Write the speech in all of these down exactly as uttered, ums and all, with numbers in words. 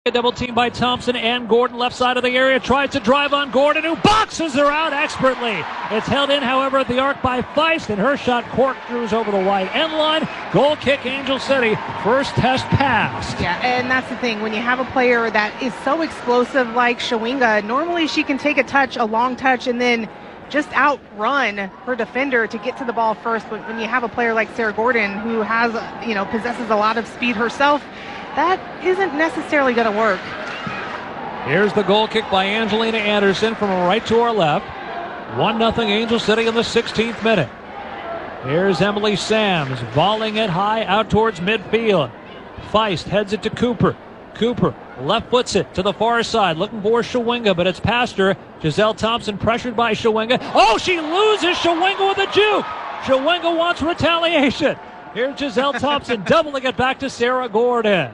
A double team by Thompson and Gordon, left side of the area, tries to drive on Gordon, who boxes her out expertly. It's held in, however, at the arc by Feist, and her shot corkscrews over the wide end line. Goal kick, Angel City. First test passed. Yeah, and that's the thing. When you have a player that is so explosive like Shawinga, normally she can take a touch, a long touch, and then just outrun her defender to get to the ball first. But when you have a player like Sarah Gordon, who has, you know, possesses a lot of speed herself, that isn't necessarily going to work. Here's the goal kick by Angelina Anderson from our right to our left. one nothing Angel City in the sixteenth minute. Here's Emily Sams volleying it high out towards midfield. Feist heads it to Cooper. Cooper left foots it to the far side, looking for Shawinga, but it's past her. Giselle Thompson pressured by Shawinga. Oh, she loses Shawinga with a juke. Shawinga wants retaliation. Here's Giselle Thompson doubling it back to Sarah Gordon.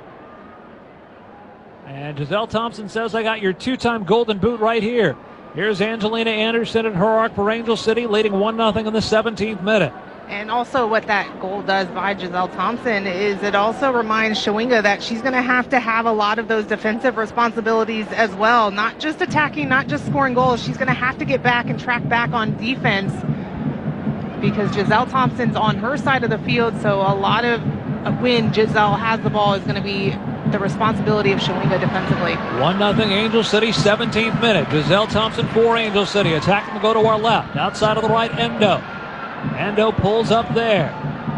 And Giselle Thompson says, I got your two-time golden boot right here. Here's Angelina Anderson at her arc for Angel City, leading one nothing in the seventeenth minute. And also what that goal does by Giselle Thompson is it also reminds Shawinga that she's going to have to have a lot of those defensive responsibilities as well. Not just attacking, not just scoring goals. She's going to have to get back and track back on defense, because Giselle Thompson's on her side of the field, so a lot of when Giselle has the ball is going to be the responsibility of Shawinga defensively. one nothing Angel City, seventeenth minute. Giselle Thompson for Angel City. Attacking to go to our left. Outside of the right, Endo. Endo pulls up there.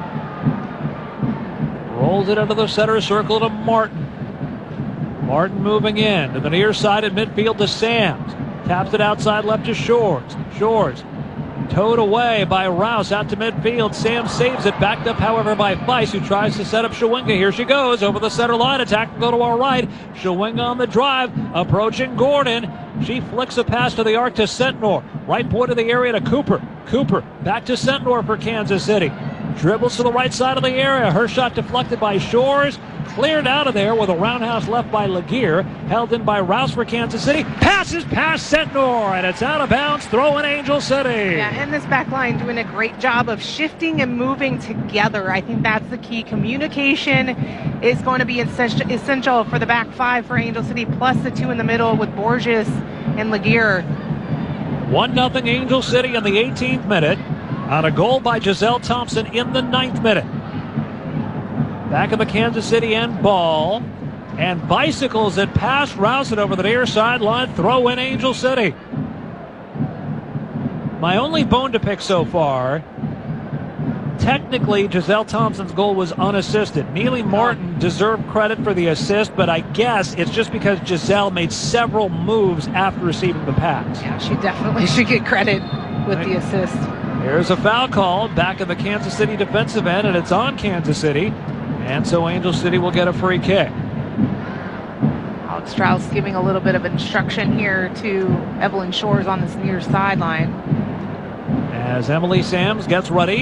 Rolls it into the center circle to Martin. Martin moving in to the near side at midfield to Sams. Taps it outside left to Shores. Shores towed away by Rouse out to midfield. Sam saves it, backed up, however, by Feist, who tries to set up Shawinga. Here she goes over the center line. Attack to go to our right. Shawinga on the drive, approaching Gordon. She flicks a pass to the arc to Sentnor. Right point of the area to Cooper. Cooper back to Sentnor for Kansas City. Dribbles to the right side of the area. Her shot deflected by Shores. Cleared out of there with a roundhouse left by Laguerre. Held in by Rouse for Kansas City. Passes past Sentnor, and it's out of bounds. Throw in Angel City. Yeah, and this back line doing a great job of shifting and moving together. I think that's the key. Communication is going to be essential for the back five for Angel City, plus the two in the middle with Borges and Laguerre. one nothing Angel City in the eighteenth minute on a goal by Giselle Thompson in the ninth minute. Back in the Kansas City end ball. And bicycles that pass Rouse it over the near sideline. Throw in Angel City. My only bone to pick so far, technically Giselle Thompson's goal was unassisted. Neely Martin deserved credit for the assist, but I guess it's just because Giselle made several moves after receiving the pass. Yeah, she definitely should get credit with right. the assist. Here's a foul call back in the Kansas City defensive end, and it's on Kansas City. And so Angel City will get a free kick. Alex Strauss giving a little bit of instruction here to Evelyn Shores on this near sideline. As Emily Sams gets ready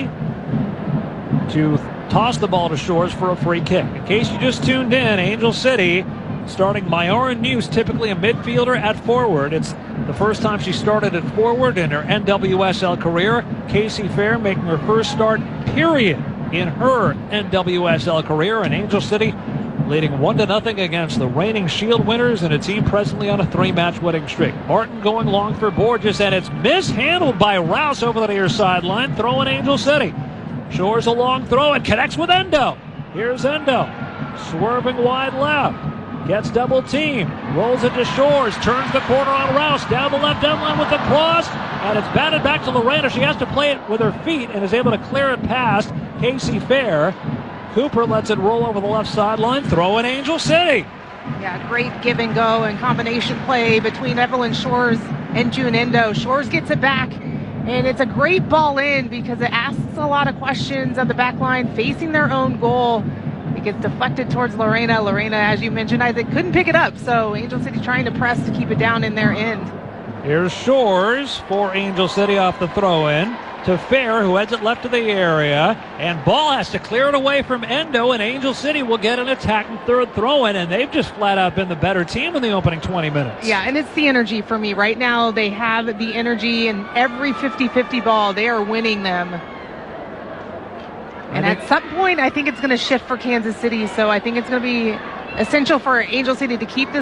to toss the ball to Shores for a free kick. In case you just tuned in, Angel City starting Myara News, typically a midfielder at forward. It's the first time she started at forward in her N W S L career. Casey Fair making her first start, period, in her N W S L career. And Angel City leading one to nothing against the reigning Shield winners and a team presently on a three-match winning streak. Martin going long for Borges, and it's mishandled by Rouse over the near sideline. Throw in Angel City. Shores a long throw and connects with Endo. Here's Endo, swerving wide left. Gets double team, rolls it to Shores, turns the corner on Rouse, down the left end line with the cross, and it's batted back to Lorena. She has to play it with her feet and is able to clear it past Casey Fair. Cooper lets it roll over the left sideline. Throw in Angel City. Yeah, great give and go and combination play between Evelyn Shores and June Endo. Shores gets it back, and it's a great ball in because it asks a lot of questions of the back line facing their own goal. It gets deflected towards Lorena. Lorena, as you mentioned, Isaac, couldn't pick it up, so Angel City trying to press to keep it down in their end. Here's Shores for Angel City off the throw-in to Fair, who heads it left to the area, and ball has to clear it away from Endo, and Angel City will get an attacking third throw-in, and they've just flat out been the better team in the opening twenty minutes. Yeah, and it's the energy for me. Right now, they have the energy, and every fifty-fifty ball, they are winning them. And at some point, I think it's going to shift for Kansas City, so I think it's going to be essential for Angel City to keep this